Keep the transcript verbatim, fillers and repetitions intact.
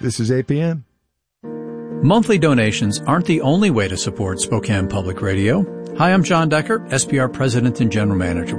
This is A P M. Monthly donations aren't the only way to support Spokane Public Radio. Hi, I'm John Decker, S P R President and General Manager.